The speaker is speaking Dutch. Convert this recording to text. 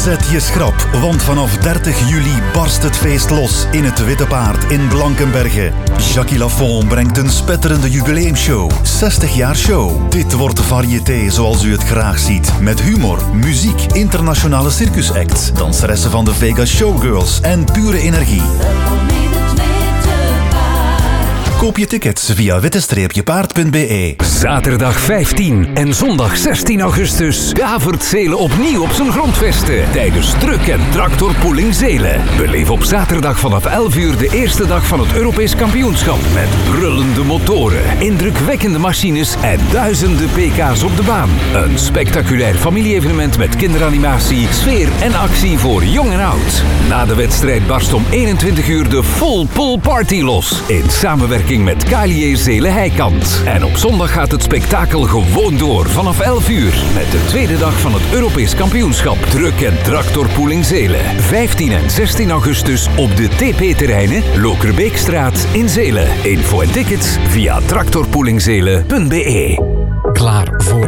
Zet je schrap, want vanaf 30 juli barst het feest los in het Witte Paard in Blankenberge. Jackie Lafont brengt een spetterende jubileumshow. 60 jaar show. Dit wordt variété zoals u het graag ziet. Met humor, muziek, internationale circusacts, danseressen van de Vegas Showgirls en pure energie. Koop je tickets via witte-paard.be. Zaterdag 15 en zondag 16 augustus davert Zelen opnieuw op zijn grondvesten tijdens Truck en Tractor Pooling Zelen. Beleef op zaterdag vanaf 11 uur de eerste dag van het Europees kampioenschap met brullende motoren, indrukwekkende machines en duizenden pk's op de baan. Een spectaculair familie-evenement met kinderanimatie, sfeer en actie voor jong en oud. Na de wedstrijd barst om 21 uur de Full Pool Party los in samenwerking met KLJ Zelen Heikant. En op zondag gaat het spektakel gewoon door vanaf 11 uur met de tweede dag van het Europees kampioenschap Truck en Tractor Pooling Zelen. 15 en 16 augustus op de TP-terreinen Lokerbeekstraat in Zelen. Info en tickets via tractorpoolingzelen.be. Klaar voor